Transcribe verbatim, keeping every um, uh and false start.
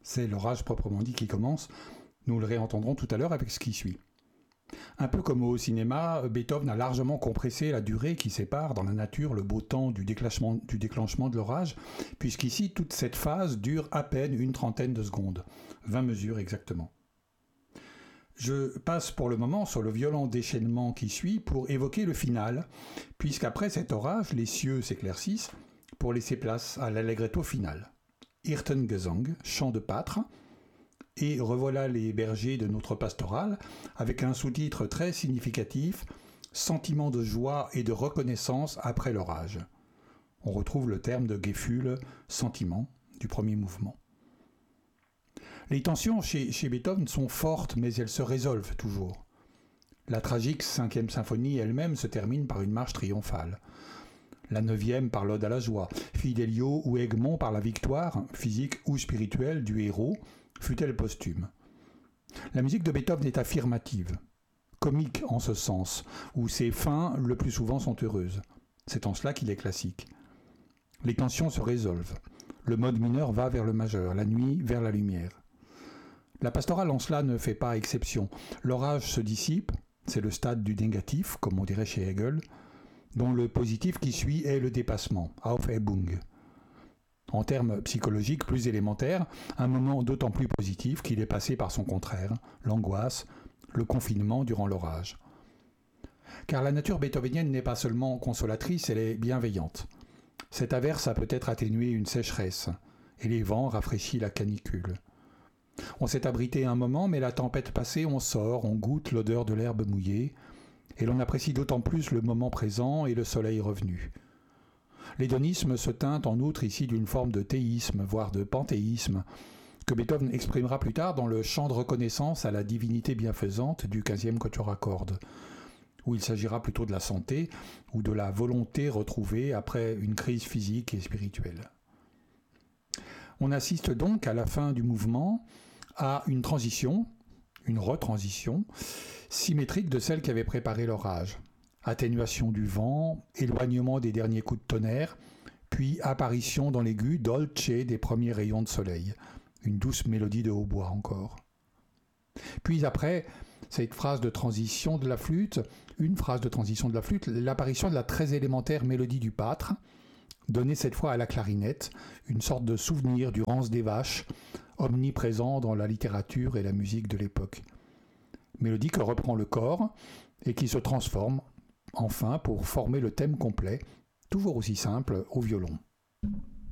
C'est l'orage proprement dit qui commence. Nous le réentendrons tout à l'heure avec ce qui suit. Un peu comme au cinéma, Beethoven a largement compressé la durée qui sépare dans la nature le beau temps du déclenchement, du déclenchement de l'orage, puisqu'ici toute cette phase dure à peine une trentaine de secondes, vingt mesures exactement. Je passe pour le moment sur le violent déchaînement qui suit pour évoquer le final, puisqu'après cet orage, les cieux s'éclaircissent pour laisser place à l'allegretto final. Hirtengesang, chant de pâtre, et revoilà les bergers de notre pastorale, avec un sous-titre très significatif, « Sentiment de joie et de reconnaissance après l'orage ». On retrouve le terme de Gefühl, sentiment, du premier mouvement. Les tensions chez, chez Beethoven sont fortes, mais elles se résolvent toujours. La tragique cinquième symphonie elle-même se termine par une marche triomphale. La neuvième par l'ode à la joie, Fidelio ou Egmont par la victoire, physique ou spirituelle, du héros, fut-elle posthume. La musique de Beethoven est affirmative, comique en ce sens, où ses fins le plus souvent sont heureuses. C'est en cela qu'il est classique. Les tensions se résolvent. Le mode mineur va vers le majeur, la nuit vers la lumière. La pastorale en cela ne fait pas exception. L'orage se dissipe, c'est le stade du négatif, comme on dirait chez Hegel, dont le positif qui suit est le dépassement, Aufhebung. En termes psychologiques plus élémentaires, un moment d'autant plus positif qu'il est passé par son contraire, l'angoisse, le confinement durant l'orage. Car la nature beethovenienne n'est pas seulement consolatrice, elle est bienveillante. Cette averse a peut-être atténué une sécheresse, et les vents rafraîchissent la canicule. On s'est abrité un moment, mais la tempête passée, on sort, on goûte l'odeur de l'herbe mouillée, et l'on apprécie d'autant plus le moment présent et le soleil revenu. L'hédonisme se teinte en outre ici d'une forme de théisme, voire de panthéisme, que Beethoven exprimera plus tard dans le chant de reconnaissance à la divinité bienfaisante du quinzième quatuor à cordes, où il s'agira plutôt de la santé ou de la volonté retrouvée après une crise physique et spirituelle. On assiste donc à la fin du mouvement à une transition, une retransition, symétrique de celle qui avait préparé l'orage. Atténuation du vent, éloignement des derniers coups de tonnerre, puis apparition dans l'aigu dolce des premiers rayons de soleil. Une douce mélodie de hautbois encore. Puis après, cette phrase de transition de la flûte, une phrase de transition de la flûte, l'apparition de la très élémentaire mélodie du pâtre, donnée cette fois à la clarinette, une sorte de souvenir du rance des vaches, omniprésent dans la littérature et la musique de l'époque. Mélodie que reprend le corps et qui se transforme enfin pour former le thème complet, toujours aussi simple, au violon.